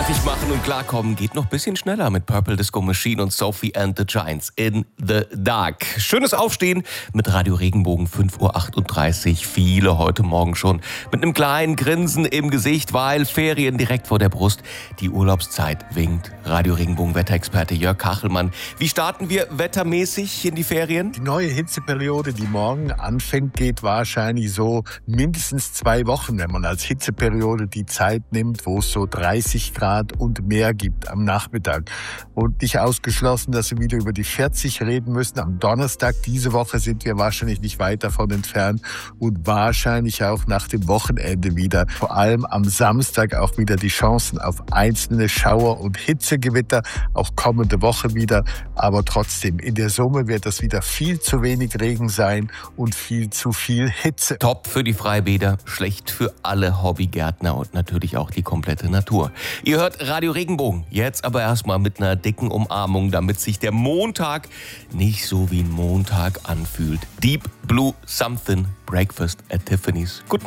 Fertig machen und klarkommen geht noch ein bisschen schneller mit Purple Disco Machine und Sophie and the Giants in the Dark. Schönes Aufstehen mit Radio Regenbogen 5.38 Uhr. Viele heute Morgen schon mit einem kleinen Grinsen im Gesicht, weil Ferien direkt vor der Brust. Die Urlaubszeit winkt. Radio Regenbogen Wetterexperte Jörg Kachelmann. Wie starten wir wettermäßig in die Ferien? Die neue Hitzeperiode, die morgen anfängt, geht wahrscheinlich so mindestens 2 Wochen, wenn man als Hitzeperiode die Zeit nimmt, wo es so 30 Grad und mehr gibt am Nachmittag. Und nicht ausgeschlossen, dass wir wieder über die 40 reden müssen. Am Donnerstag diese Woche sind wir wahrscheinlich nicht weit davon entfernt und wahrscheinlich auch nach dem Wochenende wieder. Vor allem am Samstag auch wieder die Chancen auf einzelne Schauer- und Hitzegewitter, auch kommende Woche wieder. Aber trotzdem, in der Summe wird das wieder viel zu wenig Regen sein und viel zu viel Hitze. Top für die Freibäder, schlecht für alle Hobbygärtner und natürlich auch die komplette Natur. Ihr hört Radio Regenbogen, jetzt aber erstmal mit einer dicken Umarmung, damit sich der Montag nicht so wie ein Montag anfühlt. Deep Blue Something, Breakfast at Tiffany's. Guten